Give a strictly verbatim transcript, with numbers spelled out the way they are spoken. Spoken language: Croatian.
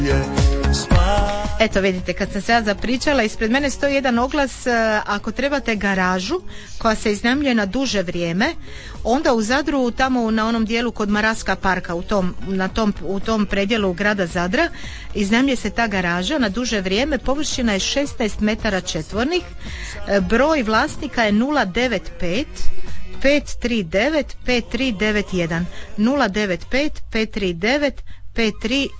Eto vidite, kad sam se ja zapričala, ispred mene stoji jedan oglas, ako trebate garažu koja se iznajmljuje na duže vrijeme, onda u Zadru, tamo na onom dijelu kod Maraska parka, u tom, na tom, u tom predjelu grada Zadra, iznajmljuje se ta garaža na duže vrijeme, površina je šesnaest metara četvornih, broj vlasnika je nula devet pet pet tri devet pet tri devet jedan, nula devet pet pet tri devet pet tri